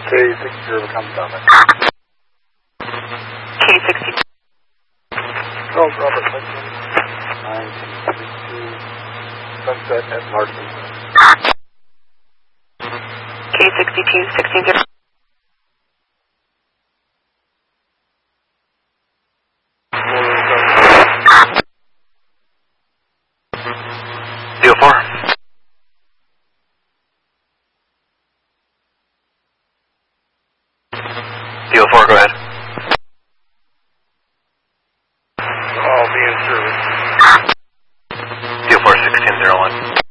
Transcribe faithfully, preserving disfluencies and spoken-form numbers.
K sixty becomes Dominic. K sixty-two. Charles Robert Hudson, nineteen sixty-two, sunset at Larson. K sixty-two, sixteen zero. Deal four. Deal four, go ahead. I'll be in service. Deal four, sixteen zero one.